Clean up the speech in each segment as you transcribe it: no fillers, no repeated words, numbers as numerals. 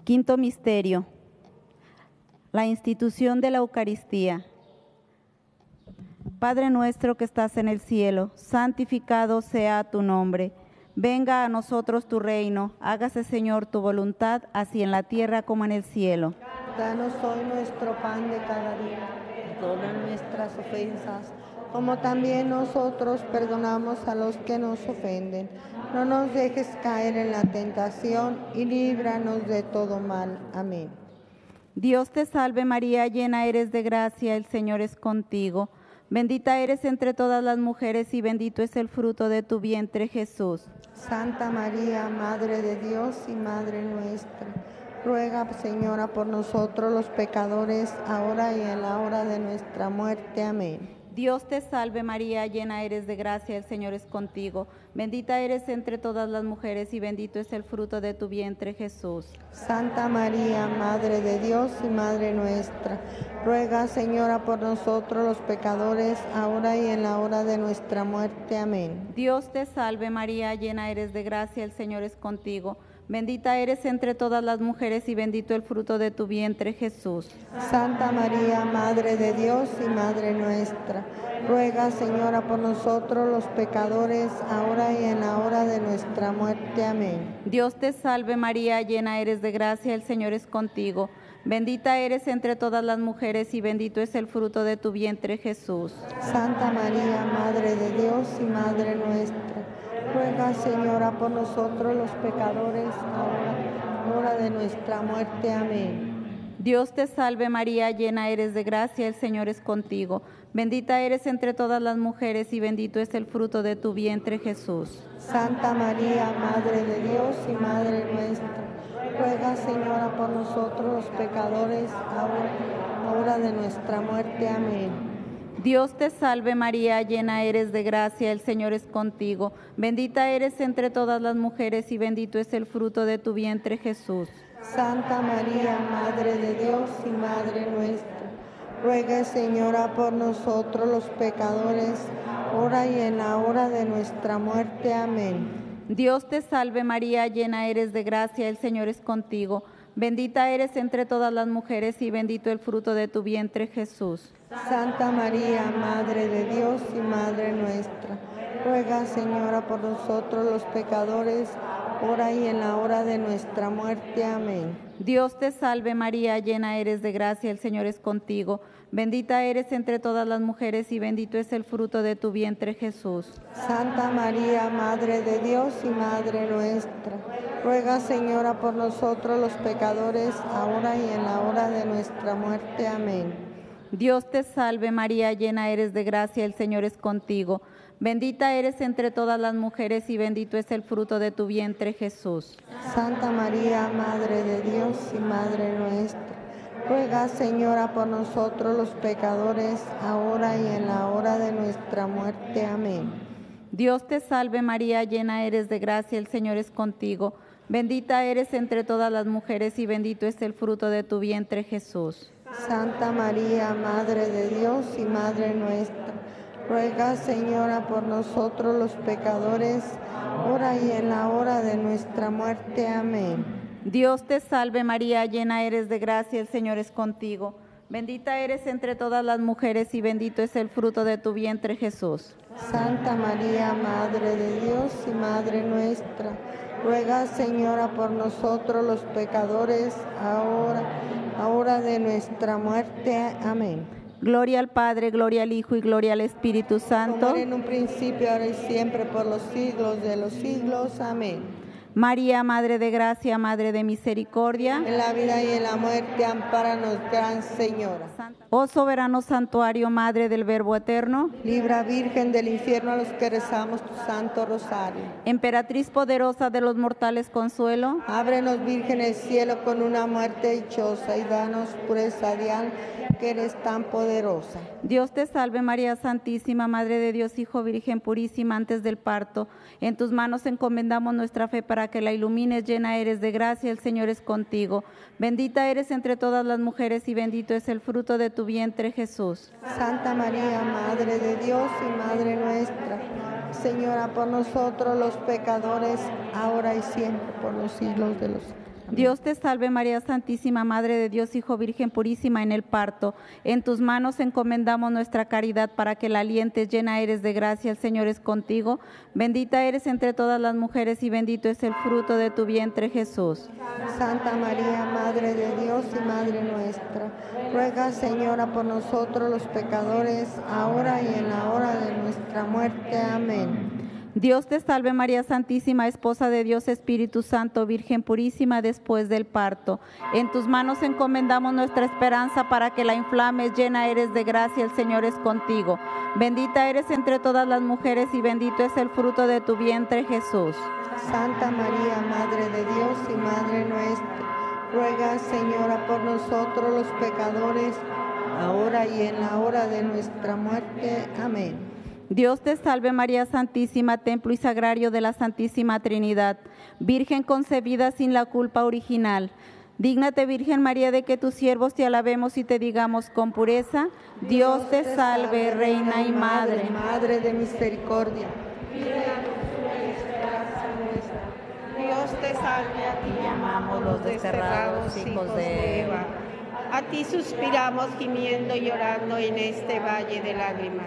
Quinto misterio, la institución de la Eucaristía. Padre nuestro que estás en el cielo, santificado sea tu nombre. Venga a nosotros tu reino, hágase Señor tu voluntad, así en la tierra como en el cielo. Danos hoy nuestro pan de cada día, perdona nuestras ofensas, como también nosotros perdonamos a los que nos ofenden. No nos dejes caer en la tentación y líbranos de todo mal. Amén. Dios te salve María, llena eres de gracia, el Señor es contigo. Bendita eres entre todas las mujeres y bendito es el fruto de tu vientre, Jesús. Santa María, Madre de Dios y Madre nuestra, ruega, Señora, por nosotros los pecadores, ahora y en la hora de nuestra muerte. Amén. Dios te salve María, llena eres de gracia, el Señor es contigo. Bendita eres entre todas las mujeres y bendito es el fruto de tu vientre, Jesús. Santa María, Madre de Dios y Madre nuestra, ruega, Señora, por nosotros los pecadores, ahora y en la hora de nuestra muerte. Amén. Dios te salve María, llena eres de gracia, el Señor es contigo. Bendita eres entre todas las mujeres y bendito el fruto de tu vientre, Jesús. Santa María, Madre de Dios y Madre nuestra, ruega, Señora, por nosotros los pecadores, ahora y en la hora de nuestra muerte. Amén. Dios te salve María, llena eres de gracia, el Señor es contigo. Bendita eres entre todas las mujeres y bendito es el fruto de tu vientre, Jesús. Santa María, Madre de Dios y Madre nuestra, ruega, Señora, por nosotros los pecadores, ahora de nuestra muerte. Amén. Dios te salve María, llena eres de gracia, el Señor es contigo. Bendita eres entre todas las mujeres y bendito es el fruto de tu vientre, Jesús. Santa María, Madre de Dios y Madre nuestra, ruega, Señora, por nosotros los pecadores, ahora de nuestra muerte. Amén. Dios te salve María, llena eres de gracia, el Señor es contigo. Bendita eres entre todas las mujeres y bendito es el fruto de tu vientre, Jesús. Santa María, Madre de Dios y Madre nuestra, ruega, Señora, por nosotros los pecadores, ahora y en la hora de nuestra muerte. Amén. Dios te salve María, llena eres de gracia, el Señor es contigo. Bendita eres entre todas las mujeres y bendito el fruto de tu vientre, Jesús. Santa María, Madre de Dios y Madre nuestra, ruega, Señora, por nosotros los pecadores, ahora y en la hora de nuestra muerte. Amén. Dios te salve María, llena eres de gracia, el Señor es contigo. Bendita eres entre todas las mujeres y bendito es el fruto de tu vientre, Jesús. Santa María, Madre de Dios y Madre nuestra, ruega, Señora, por nosotros los pecadores, ahora y en la hora de nuestra muerte. Amén. Dios te salve María, llena eres de gracia, el Señor es contigo. Bendita eres entre todas las mujeres y bendito es el fruto de tu vientre, Jesús. Santa María, Madre de Dios y Madre nuestra, ruega, Señora, por nosotros los pecadores, ahora y en la hora de nuestra muerte. Amén. Dios te salve María, llena eres de gracia, el Señor es contigo. Bendita eres entre todas las mujeres y bendito es el fruto de tu vientre, Jesús. Santa María, Madre de Dios y Madre nuestra, ruega, Señora, por nosotros los pecadores, ahora y en la hora de nuestra muerte. Amén. Dios te salve María, llena eres de gracia, el Señor es contigo. Bendita eres entre todas las mujeres y bendito es el fruto de tu vientre, Jesús. Santa María, Madre de Dios y Madre nuestra, ruega, Señora, por nosotros los pecadores, ahora de nuestra muerte. Amén. Gloria al Padre, gloria al Hijo y gloria al Espíritu Santo. Como era en un principio, ahora y siempre, por los siglos de los siglos. Amén. María, Madre de Gracia, Madre de Misericordia. En la vida y en la muerte, ampáranos, Gran Señora. Oh soberano santuario, Madre del Verbo eterno. Libra, Virgen, del infierno a los que rezamos tu Santo Rosario. Emperatriz poderosa de los mortales consuelo. Ábrenos, Virgen, el cielo con una muerte dichosa y danos pureza de alma, que eres tan poderosa. Dios te salve María Santísima, Madre de Dios, Hijo Virgen purísima antes del parto. En tus manos encomendamos nuestra fe para que la ilumines, llena eres de gracia, el Señor es contigo. Bendita eres entre todas las mujeres y bendito es el fruto de tu vientre, Jesús. Santa María, Madre de Dios y Madre nuestra, Señora, por nosotros los pecadores, ahora y siempre, por los siglos de los siglos. Dios te salve María Santísima, Madre de Dios, Hijo Virgen purísima en el parto. En tus manos encomendamos nuestra caridad para que la alientes, llena eres de gracia, el Señor es contigo. Bendita eres entre todas las mujeres y bendito es el fruto de tu vientre, Jesús. Santa María, Madre de Dios y Madre nuestra, ruega, Señora, por nosotros los pecadores, ahora y en la hora de nuestra muerte. Amén. Dios te salve María Santísima, Esposa de Dios Espíritu Santo, Virgen purísima después del parto. En tus manos encomendamos nuestra esperanza para que la inflames, llena eres de gracia, el Señor es contigo. Bendita eres entre todas las mujeres y bendito es el fruto de tu vientre, Jesús. Santa María, Madre de Dios y Madre nuestra, ruega, Señora, por nosotros los pecadores, ahora y en la hora de nuestra muerte. Amén. Dios te salve María Santísima, templo y sagrario de la Santísima Trinidad, Virgen concebida sin la culpa original. Dígnate, Virgen María, de que tus siervos te alabemos y te digamos con pureza: Dios te salve, Reina y Madre. Madre de misericordia. Dios te salve, a ti llamamos los desterrados hijos de Eva. A ti suspiramos gimiendo y llorando en este valle de lágrimas.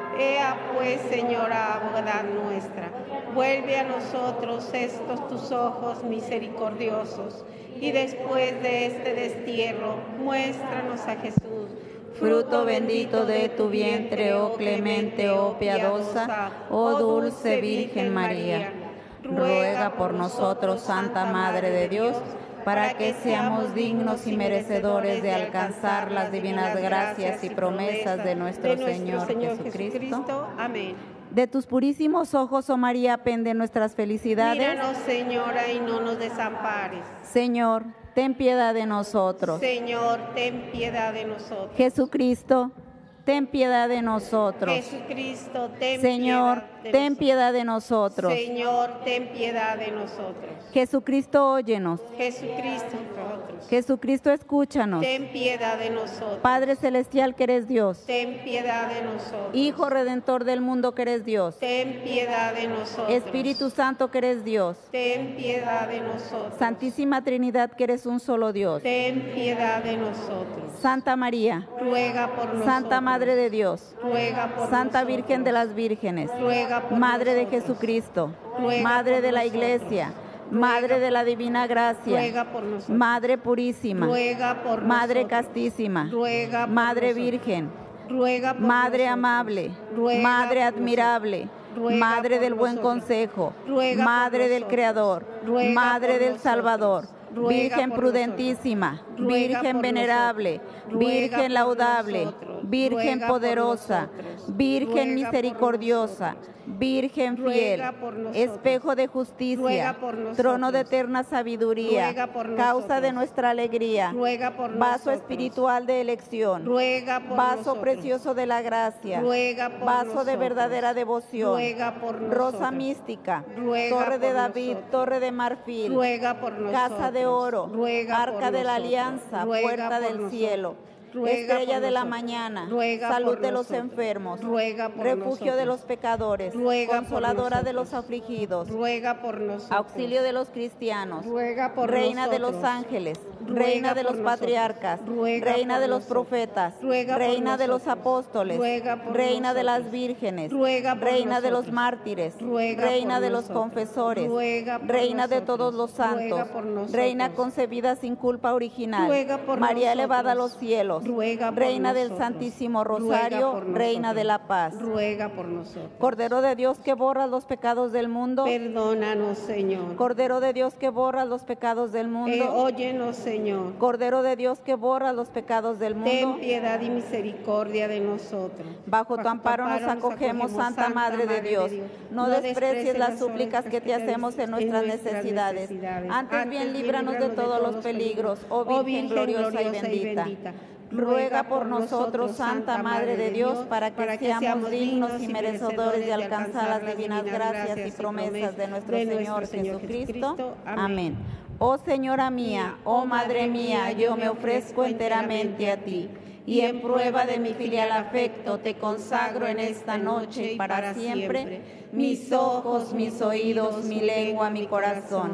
Ea pues, Señora, abogada nuestra, vuelve a nosotros estos tus ojos misericordiosos, y después de este destierro, muéstranos a Jesús, fruto bendito de tu vientre, oh clemente, oh piadosa, oh dulce Virgen María. Ruega por nosotros, Santa Madre de Dios, para que seamos dignos y merecedores de alcanzar las divinas gracias y promesas de nuestro Señor Jesucristo. Amén. De tus purísimos ojos, oh María, penden nuestras felicidades. Míranos, Señora, y no nos desampares. Señor, ten piedad de nosotros. Señor, ten piedad de nosotros. Jesucristo, ten piedad de nosotros. Jesucristo, ten Señor, piedad de ten nosotros. piedad de nosotros. Señor, ten piedad de nosotros. Jesucristo, óyenos. Jesucristo, nosotros. Jesucristo, escúchanos. Ten piedad de nosotros. Padre celestial que eres Dios. Ten piedad de nosotros. Hijo redentor del mundo que eres Dios. Ten piedad de nosotros. Espíritu Santo que eres Dios. Ten piedad de nosotros. Santísima Trinidad que eres un solo Dios. Ten piedad de nosotros. Santa María, Ruega por nosotros. Santa Madre de Dios, Ruega por Santa nosotros. Virgen de las Vírgenes, Ruega por Madre de nosotros. Jesucristo, Ruega Madre por de la nosotros. Iglesia, Ruega Madre de la Divina Gracia, Ruega por nosotros. Madre purísima, Ruega por Madre nosotros. castísima, Ruega por Madre nosotros. Virgen, Ruega por Madre nosotros. amable, Ruega Madre por admirable, nosotros. Ruega Madre por del buen nosotros. consejo, Ruega por Madre del nosotros. Creador, Ruega Madre por del nosotros. Salvador, Ruega Virgen por prudentísima, nosotros. Ruega Virgen por venerable, nosotros. Ruega Virgen por laudable, nosotros. Virgen Ruega por poderosa, nosotros. Virgen Ruega por misericordiosa, nosotros. Virgen Ruega fiel, por nosotros. espejo de justicia, Ruega por nosotros. trono de eterna sabiduría, Ruega por causa nosotros. de nuestra alegría, Ruega por vaso nosotros. espiritual de elección, Ruega por vaso nosotros. precioso de la gracia, Ruega por vaso de nosotros. verdadera devoción, Ruega por rosa nosotros. mística, Ruega torre de por David, nosotros. torre de marfil, Ruega por nosotros. casa de oro, Ruega arca por de la nosotros. alianza, Ruega puerta por del nosotros. cielo, Ruega estrella por de la nosotros. mañana, Ruega salud por de los nosotros. enfermos, Ruega por refugio de nosotros. los pecadores, Ruega por consoladora de los nosotros. afligidos, Ruega por nosotros. auxilio de los cristianos, Ruega por reina de nosotros. los ángeles, Ruega reina de por los nosotros. patriarcas, Ruega reina por de los nosotros. profetas, Ruega por reina de los nosotros. apóstoles, Ruega por reina de las nosotros. vírgenes, Ruega por reina de los nosotros. mártires, Ruega reina por de los nosotros. confesores, Ruega por reina de nosotros. todos los santos, Ruega por nosotros. reina concebida sin culpa original, Ruega por María nosotros. elevada a los cielos, Ruega por reina del nosotros. Santísimo Ruega Rosario, por reina nosotros. de la paz. Ruega por nosotros. Cordero de Dios que borras los pecados del mundo, Perdónanos, Señor. Cordero de Dios que borras los pecados del mundo, Óyenos, Señor. Cordero de Dios que borras los pecados del mundo, Ten piedad y misericordia de nosotros. bajo tu amparo nos acogemos, Santa Madre de Dios. No desprecies las súplicas que te hacemos en nuestras necesidades. Antes bien, líbranos de todos los peligros, oh Virgen gloriosa y bendita. Ruega por nosotros, Santa Madre de Dios, para que seamos dignos y merecedores de alcanzar las divinas gracias y promesas de nuestro Señor Jesucristo. Amén. Oh Señora mía, oh Madre mía, yo me ofrezco enteramente a ti, y en prueba de mi filial afecto te consagro en esta noche y para siempre mis ojos, mis oídos, mi lengua, mi corazón,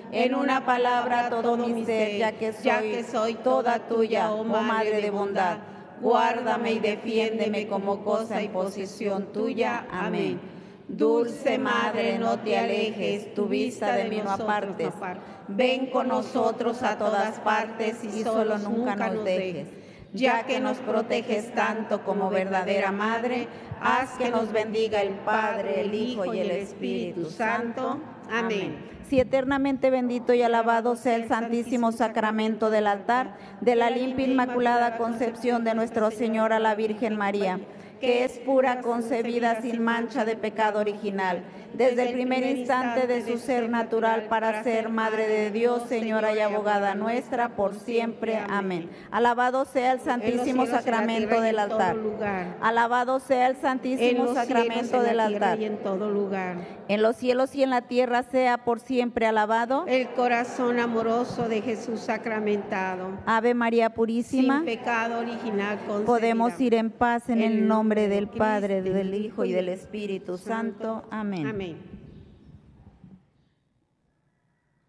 En una palabra todo mi ser, ya que soy toda tuya, oh Madre de bondad. Guárdame y defiéndeme como cosa y posesión tuya. Amén. Dulce Madre, no te alejes, tu vista de mí no apartes. Ven con nosotros a todas partes y solo nunca nos dejes. Ya que nos proteges tanto como verdadera Madre, haz que nos bendiga el Padre, el Hijo y el Espíritu Santo. Amén. Si eternamente bendito y alabado sea el Santísimo Sacramento del altar de la limpia Inmaculada Concepción de Nuestra Señora la Virgen María, que es pura, concebida sin mancha de pecado original, desde el primer instante de su ser natural para ser Madre de Dios, Señora y Abogada nuestra, por siempre. Amén. Alabado sea el Santísimo Sacramento del altar. Alabado sea el Santísimo Sacramento del altar. Y en todo lugar. En los cielos y en la tierra sea por siempre alabado el corazón amoroso de Jesús sacramentado. Ave María Purísima, sin pecado original concebida. Podemos ir en paz en el nombre del Padre, del Hijo y del Espíritu Santo. Amén. Amén.